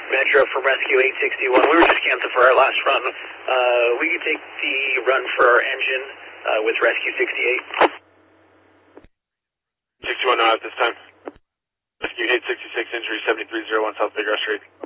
Metro from Rescue 861. We were just canceled for our last run. We could take the run for our engine with Rescue 68. 61 not at this time. Rescue 866, injury 7301 South Big Rush Street.